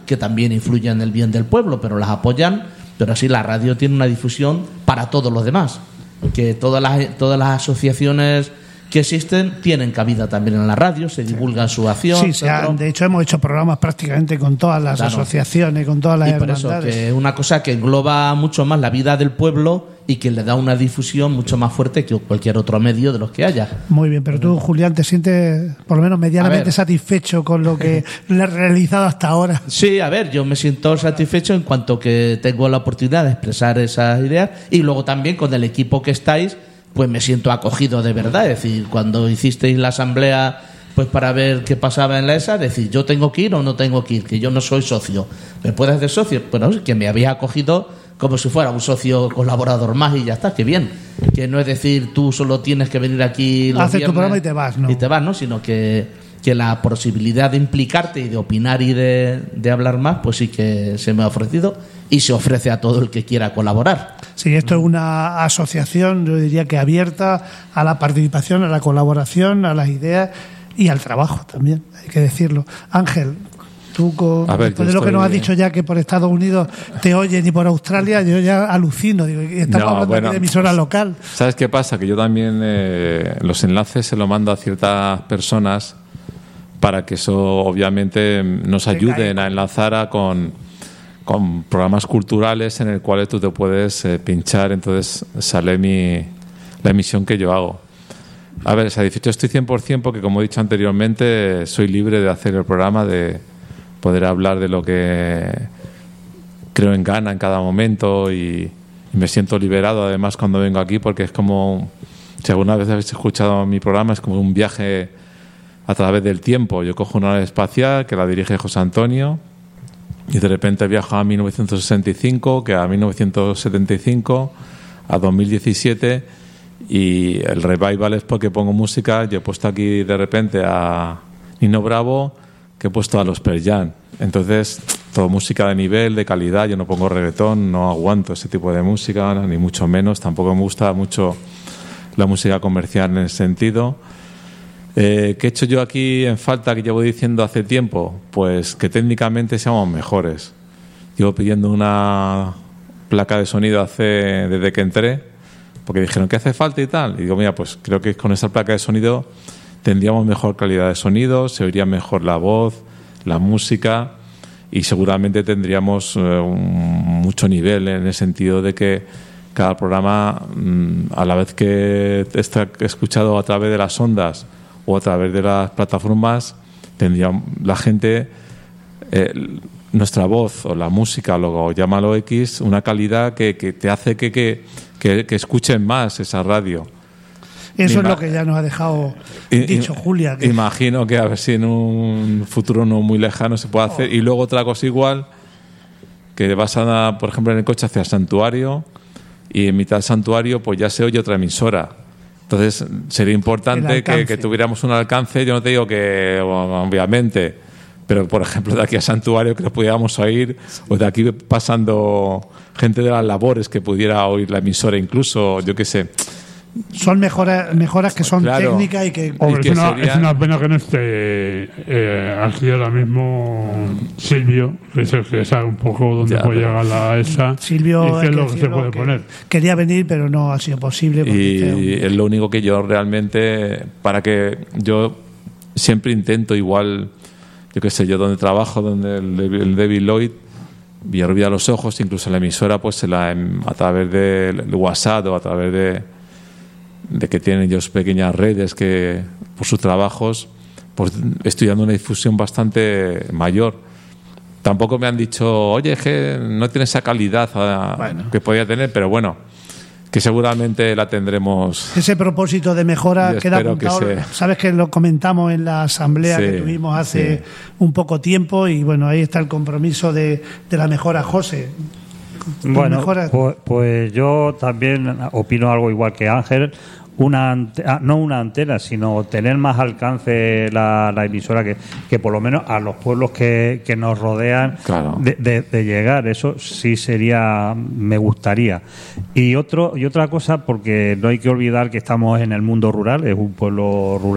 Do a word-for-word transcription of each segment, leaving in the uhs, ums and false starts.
que también influyen en el bien del pueblo, pero las apoyan, pero así la radio tiene una difusión para todos los demás, que todas las, todas las asociaciones que existen tienen cabida también en la radio, se divulga su acción. Sí, se han, de hecho hemos hecho programas prácticamente con todas las claro. asociaciones, con todas las y por hermandades. eso que es una cosa que engloba mucho más la vida del pueblo y que le da una difusión mucho más fuerte que cualquier otro medio de los que haya. Muy bien, pero tú, Julián, ¿te sientes por lo menos medianamente satisfecho con lo que le has realizado hasta ahora? Sí, a ver, yo me siento satisfecho en cuanto que tengo la oportunidad de expresar esas ideas y luego también con el equipo que estáis, pues me siento acogido de verdad. Es decir, cuando hicisteis la asamblea pues para ver qué pasaba en la E S A, decir, yo tengo que ir o no tengo que ir, que yo no soy socio. ¿Me puedes hacer socio? Bueno, que me habéis acogido como si fuera un socio colaborador más y ya está, que bien. Que no es decir, tú solo tienes que venir aquí los haces viernes tu programa y te vas, ¿no? Y te vas, ¿no? Sino que, que la posibilidad de implicarte y de opinar y de, de hablar más, pues sí que se me ha ofrecido y se ofrece a todo el que quiera colaborar. Sí, esto es una asociación, yo diría que abierta a la participación, a la colaboración, a las ideas y al trabajo también, hay que decirlo. Ángel, tú, con, ver, después de lo que nos has dicho ya que por Estados Unidos te oyen y por Australia, yo ya alucino. Digo, estamos no, hablando bueno, de emisora local. ¿Sabes qué pasa? Que yo también eh, los enlaces se los mando a ciertas personas para que eso obviamente nos ayuden a enlazar a con, con programas culturales en el cuales tú te puedes eh, pinchar. Entonces sale mi, la emisión que yo hago. A ver, satisfecho estoy cien por ciento porque, como he dicho anteriormente, soy libre de hacer el programa, de poder hablar de lo que creo en gana en cada momento y, y me siento liberado además cuando vengo aquí, porque es como, si alguna vez habéis escuchado mi programa, es como un viaje a través del tiempo. Yo cojo una nave espacial que la dirige José Antonio y de repente viajo a mil novecientos sesenta y cinco, que a mil novecientos setenta y cinco, a dos mil diecisiete, y el revival es porque pongo música. Yo he puesto aquí de repente a Nino Bravo, que he puesto a los Pearl Jam. Entonces, todo música de nivel, de calidad. Yo no pongo reggaetón, no aguanto ese tipo de música, ni mucho menos. Tampoco me gusta mucho la música comercial en ese sentido. Eh, ¿Qué he hecho yo aquí en falta, que llevo diciendo hace tiempo? Pues que técnicamente seamos mejores. Llevo pidiendo una placa de sonido hace desde que entré, porque dijeron que hace falta y tal. Y digo, mira, pues creo que con esa placa de sonido tendríamos mejor calidad de sonido, se oiría mejor la voz, la música, y seguramente tendríamos eh, un, mucho nivel en el sentido de que cada programa, mmm, a la vez que está escuchado a través de las ondas o a través de las plataformas, tendría la gente, eh, nuestra voz o la música, o lo llámalo X, una calidad que, que te hace que, que, que, que escuchen más esa radio. Eso Ima- es lo que ya nos ha dejado dicho i- Julia. Que... Imagino que a ver si en un futuro no muy lejano se puede hacer. Oh. Y luego otra cosa igual, que vas a, por ejemplo, en el coche hacia el santuario y en mitad del santuario pues ya se oye otra emisora. Entonces sería importante que, que tuviéramos un alcance. Yo no te digo que, obviamente, pero por ejemplo de aquí al santuario que lo pudiéramos oír, o de aquí pasando gente de las labores que pudiera oír la emisora, incluso, yo qué sé. Son mejoras, mejoras que son claro, técnicas y que... Hombre, y que es, una, sería... es una pena que no esté eh, aquí ahora mismo Silvio, que es el que sabe un poco dónde ya, puede llegar la esa. Silvio, y qué es lo que se puede que poner. Quería venir, pero no ha sido posible. Y usted... es lo único que yo realmente, para que yo siempre intento igual, yo qué sé, yo donde trabajo, donde el, el David Lloyd, Villarrubia a los ojos, incluso la emisora, pues se la, a través del WhatsApp o a través de de que tienen ellos pequeñas redes que por sus trabajos pues estoy dando una difusión bastante mayor. Tampoco me han dicho, oye, que no tiene esa calidad a, bueno. que podía tener, pero bueno, que seguramente la tendremos. Ese propósito de mejora queda apuntado. Que se... Sabes que lo comentamos en la asamblea sí, que tuvimos hace sí. un poco tiempo y bueno, ahí está el compromiso de, de la mejora, José. Bueno, pues, pues yo también opino algo igual que Ángel. Una ante- ah, no una antena, sino tener más alcance la, la emisora, que, que por lo menos a los pueblos que, que nos rodean claro. de, de, de llegar. Eso sí sería, me gustaría. Y otro y otra cosa, porque no hay que olvidar que estamos en el mundo rural, es un pueblo rural,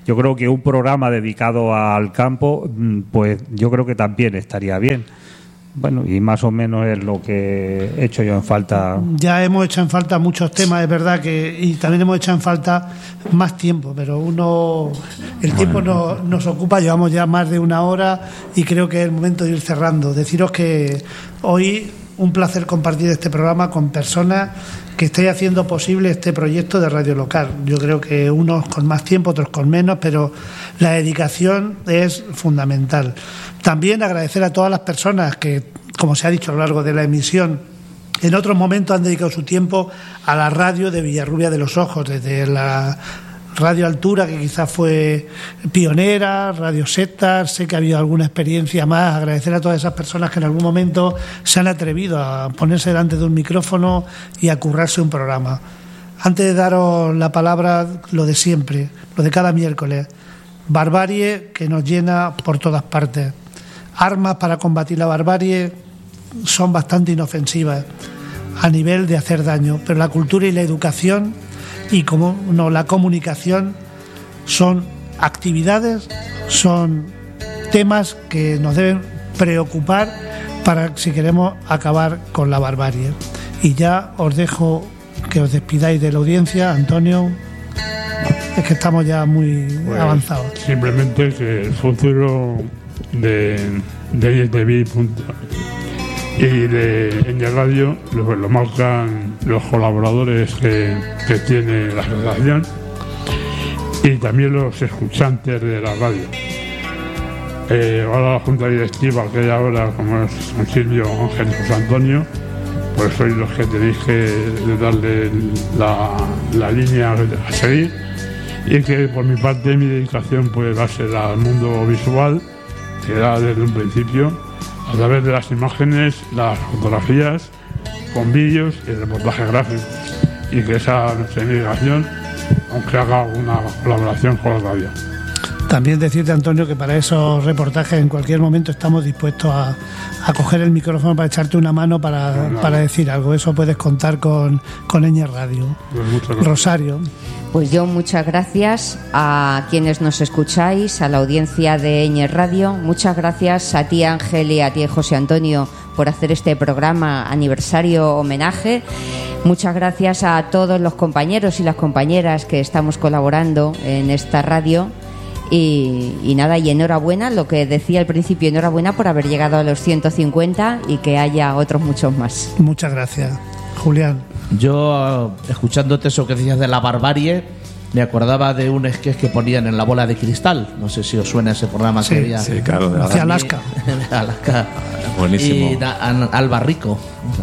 yo creo que un programa dedicado al campo, pues yo creo que también estaría bien. Bueno, y más o menos es lo que he hecho yo en falta. Ya hemos hecho en falta muchos temas, es verdad, que y también hemos hecho en falta más tiempo, pero uno el tiempo bueno. nos, nos ocupa, llevamos ya más de una hora y creo que es el momento de ir cerrando. Deciros que hoy un placer compartir este programa con personas que estáis haciendo posible este proyecto de radio local. Yo creo que unos con más tiempo, otros con menos, pero la dedicación es fundamental. También agradecer a todas las personas que, como se ha dicho a lo largo de la emisión, en otros momentos han dedicado su tiempo a la radio de Villarrubia de los Ojos, desde la Radio Altura, que quizás fue pionera, Radio Sectar, sé que ha habido alguna experiencia más. Agradecer a todas esas personas que en algún momento se han atrevido a ponerse delante de un micrófono y a currarse un programa. Antes de daros la palabra, lo de siempre, lo de cada miércoles, barbarie que nos llena por todas partes. Armas para combatir la barbarie son bastante inofensivas a nivel de hacer daño, pero la cultura y la educación y como no la comunicación son actividades, son temas que nos deben preocupar para si queremos acabar con la barbarie. Y ya os dejo que os despidáis de la audiencia, Antonio. Es que estamos ya muy pues, avanzados. Simplemente que el futuro de de I S D B y de Ñ Radio lo, lo marcan los colaboradores que, que tiene la asociación y también los escuchantes de la radio. Eh, ahora la junta directiva que hay ahora, como es San Silvio, Ángel y José Antonio, pues sois los que tenéis que darle la, la línea a seguir, y que por mi parte mi dedicación pues va a ser al mundo visual, que era desde un principio, a través de las imágenes, las fotografías, con vídeos y reportajes gráficos, y que esa nuestra dedicación, aunque haga una colaboración con la radio. También decirte, Antonio, que para esos reportajes en cualquier momento estamos dispuestos a, a coger el micrófono para echarte una mano para, no, no. para decir algo. Eso puedes contar con, con Ñ Radio. Pues Rosario. Pues yo muchas gracias a quienes nos escucháis, a la audiencia de Ñ Radio. Muchas gracias a ti, Ángel, y a ti, José Antonio, por hacer este programa aniversario homenaje. Muchas gracias a todos los compañeros y las compañeras que estamos colaborando en esta radio. Y, y nada, y enhorabuena, lo que decía al principio, enhorabuena por haber llegado a los ciento cincuenta y que haya otros muchos más. Muchas gracias. Julián. Yo, escuchándote eso que decías de la barbarie, me acordaba de un sketch que ponían en La Bola de Cristal. No sé si os suena ese programa sí, que había. Sí, claro. De hacia Alaska. Alaska. Buenísimo. Y a, a, Alba Rico.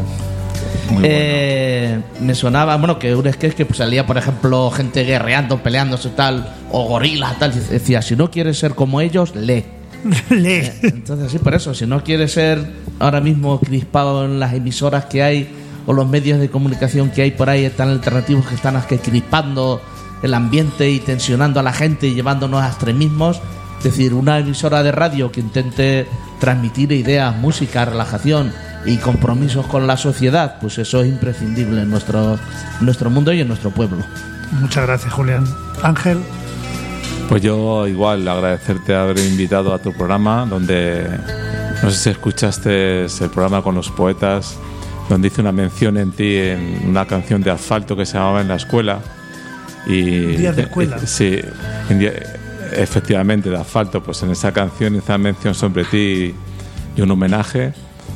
Muy eh, bueno. Me sonaba, bueno, que un sketch que pues, salía, por ejemplo, gente guerreando, peleándose tal, o gorilas, tal. Decía, si no quieres ser como ellos, lee. lee. Eh, entonces, sí, por eso, si no quieres ser ahora mismo crispado en las emisoras que hay o los medios de comunicación que hay por ahí tan alternativos que están crispando el ambiente y tensionando a la gente y llevándonos a extremismos, es decir, una emisora de radio que intente transmitir ideas, música, relajación y compromisos con la sociedad, pues eso es imprescindible en nuestro, en nuestro mundo y en nuestro pueblo. Muchas gracias, Julián. Ángel. Pues yo igual agradecerte haber invitado a tu programa, donde no sé si escuchaste el programa con los poetas, donde hice una mención en ti en una canción de Asfalto que se llamaba En la Escuela. Y Días de Escuela. Eh, sí, en día, efectivamente, de Asfalto, pues en esa canción hice una mención sobre ti y un homenaje.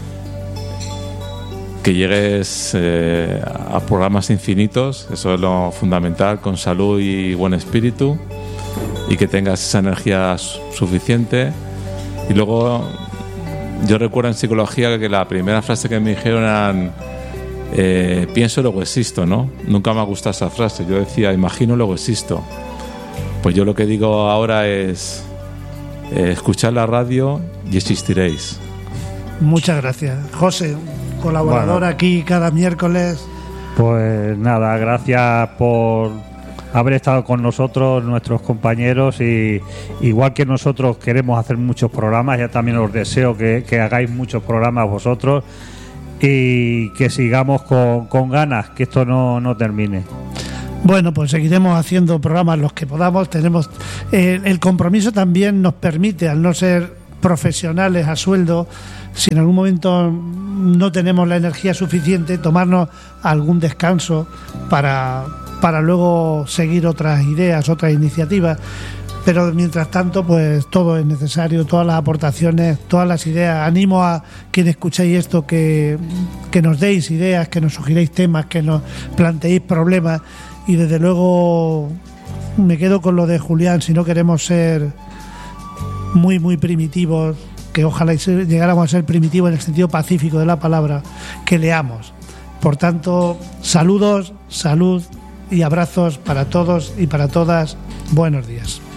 Que llegues eh, a programas infinitos, eso es lo fundamental, con salud y buen espíritu, y que tengas esa energía suficiente. Y luego yo recuerdo en psicología que la primera frase que me dijeron era eh, pienso y luego existo, ¿no? Nunca me ha gustado esa frase. Yo decía imagino y luego existo. Pues yo lo que digo ahora es eh, escuchar la radio y existiréis. Muchas gracias. José, colaborador bueno, aquí cada miércoles. Pues nada, gracias por haber estado con nosotros, nuestros compañeros, y igual que nosotros queremos hacer muchos programas, ya también os deseo que, que hagáis muchos programas vosotros y que sigamos con, con ganas, que esto no, no termine. Bueno, pues seguiremos haciendo programas los que podamos. Tenemos eh, el compromiso también nos permite, al no ser profesionales a sueldo, si en algún momento no tenemos la energía suficiente, tomarnos algún descanso para, para luego seguir otras ideas, otras iniciativas. Pero mientras tanto, pues todo es necesario, todas las aportaciones, todas las ideas. Animo a quienes escucháis esto que, que nos deis ideas, que nos sugiréis temas, que nos planteéis problemas. Y desde luego me quedo con lo de Julián, si no queremos ser muy, muy primitivos, que ojalá llegáramos a ser primitivos en el sentido pacífico de la palabra, que leamos. Por tanto, saludos, salud y abrazos para todos y para todas. Buenos días.